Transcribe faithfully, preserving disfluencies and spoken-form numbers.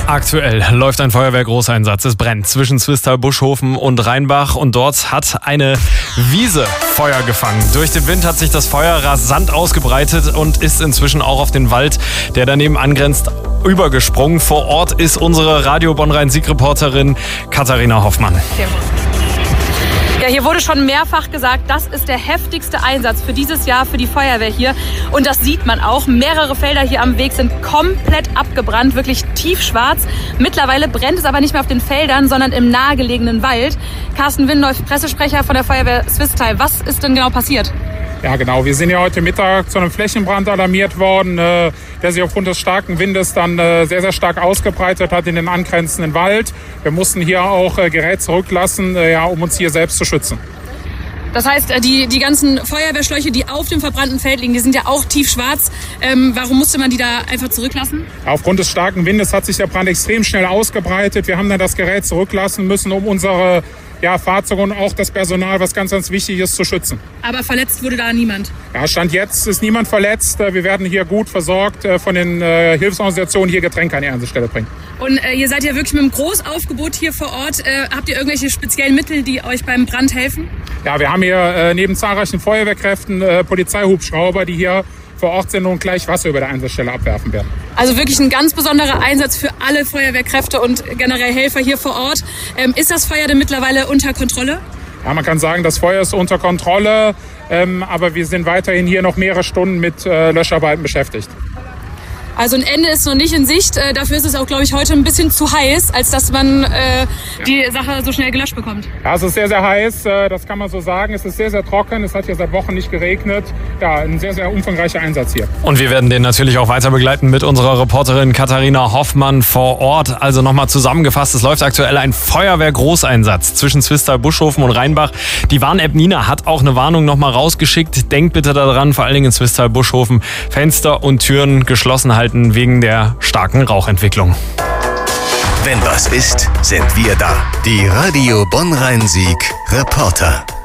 Aktuell läuft ein Feuerwehr-Großeinsatz. Es brennt zwischen Zwistal, Buschhofen und Rheinbach und dort hat eine Wiese Feuer gefangen. Durch den Wind hat sich das Feuer rasant ausgebreitet und ist inzwischen auch auf den Wald, der daneben angrenzt, übergesprungen. Vor Ort ist unsere Radio Bonn-Rhein-Sieg-Reporterin Katharina Hoffmann. Ja, hier wurde schon mehrfach gesagt, das ist der heftigste Einsatz für dieses Jahr für die Feuerwehr hier. Und das sieht man auch. Mehrere Felder hier am Weg sind komplett abgebrannt, wirklich tiefschwarz. Mittlerweile brennt es aber nicht mehr auf den Feldern, sondern im nahegelegenen Wald. Carsten Windolf, Pressesprecher von der Feuerwehr Zwistal. Was ist denn genau passiert? Ja, genau. Wir sind ja heute Mittag zu einem Flächenbrand alarmiert worden, äh, der sich aufgrund des starken Windes dann äh, sehr, sehr stark ausgebreitet hat in den angrenzenden Wald. Wir mussten hier auch äh, Gerät zurücklassen, äh, ja, um uns hier selbst zu schützen. Das heißt, die, die ganzen Feuerwehrschläuche, die auf dem verbrannten Feld liegen, die sind ja auch tiefschwarz. Ähm, warum musste man die da einfach zurücklassen? Aufgrund des starken Windes hat sich der Brand extrem schnell ausgebreitet. Wir haben dann das Gerät zurücklassen müssen, um unsere ja, Fahrzeuge und auch das Personal, was ganz, ganz wichtig ist, zu schützen. Aber verletzt wurde da niemand? Ja, Stand jetzt ist niemand verletzt. Wir werden hier gut versorgt von den äh, Hilfsorganisationen, hier Getränke an die Einsatzstelle bringen. Und äh, ihr seid ja wirklich mit einem Großaufgebot hier vor Ort. Äh, habt ihr irgendwelche speziellen Mittel, die euch beim Brand helfen? Ja, wir haben hier äh, neben zahlreichen Feuerwehrkräften äh, Polizeihubschrauber, die hier vor Ort sind und gleich Wasser über der Einsatzstelle abwerfen werden. Also wirklich ein ganz besonderer Einsatz für alle Feuerwehrkräfte und generell Helfer hier vor Ort. Ähm, ist das Feuer denn mittlerweile unter Kontrolle? Ja, man kann sagen, das Feuer ist unter Kontrolle, ähm, aber wir sind weiterhin hier noch mehrere Stunden mit äh, Löscharbeiten beschäftigt. Also ein Ende ist noch nicht in Sicht. Äh, dafür ist es auch, glaube ich, heute ein bisschen zu heiß, als dass man äh, die Sache so schnell gelöscht bekommt. Ja, es ist sehr, sehr heiß, äh, das kann man so sagen. Es ist sehr, sehr trocken. Es hat hier seit Wochen nicht geregnet. Ja, ein sehr, sehr umfangreicher Einsatz hier. Und wir werden den natürlich auch weiter begleiten mit unserer Reporterin Katharina Hoffmann vor Ort. Also nochmal zusammengefasst, es läuft aktuell ein Feuerwehr-Großeinsatz zwischen Zwistal, Buschhofen und Rheinbach. Die Warn-App Nina hat auch eine Warnung nochmal rausgeschickt. Denkt bitte daran, vor allen Dingen in Zwistal, Buschhofen, Fenster und Türen geschlossen halten wegen der starken Rauchentwicklung. Wenn was ist, sind wir da. Die Radio Bonn-Rhein-Sieg Reporter.